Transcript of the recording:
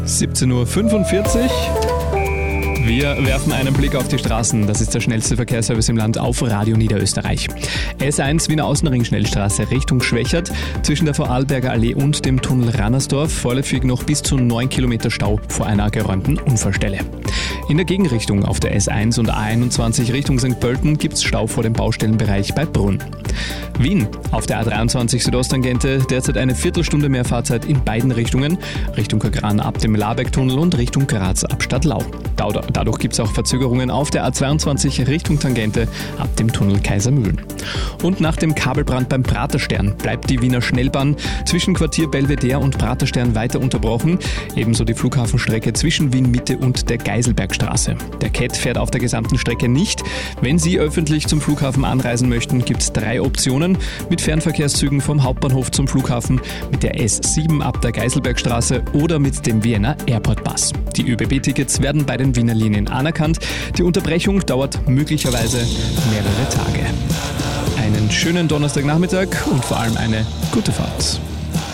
17:45 Uhr. Wir werfen einen Blick auf die Straßen. Das ist der schnellste Verkehrsservice im Land auf Radio Niederösterreich. S1 Wiener Außenring-Schnellstraße Richtung Schwächert zwischen der Vorarlberger Allee und dem Tunnel Rannersdorf vorläufig noch bis zu 9 Kilometer Stau vor einer geräumten Unfallstelle. In der Gegenrichtung auf der S1 und A21 Richtung St. Pölten gibt es Stau vor dem Baustellenbereich bei Brunn. Wien auf der A23 Südosttangente derzeit eine Viertelstunde mehr Fahrzeit in beiden Richtungen, Richtung Kagran ab dem Labeck-Tunnel und Richtung Graz ab Stadtlau. Dadurch gibt es auch Verzögerungen auf der A22 Richtung Tangente ab dem Tunnel Kaisermühlen. Und nach dem Kabelbrand beim Praterstern bleibt die Wiener Schnellbahn zwischen Quartier Belvedere und Praterstern weiter unterbrochen, ebenso die Flughafenstrecke zwischen Wien Mitte und der Geiselbergstraße. Der CAT fährt auf der gesamten Strecke nicht. Wenn Sie öffentlich zum Flughafen anreisen möchten, gibt es 3 Optionen: mit Fernverkehrszügen vom Hauptbahnhof zum Flughafen, mit der S7 ab der Geiselbergstraße oder mit dem Vienna Airport Bus. Die ÖBB-Tickets werden bei den Wiener Linien anerkannt. Die Unterbrechung dauert möglicherweise mehrere Tage. Einen schönen Donnerstagnachmittag und vor allem eine gute Fahrt.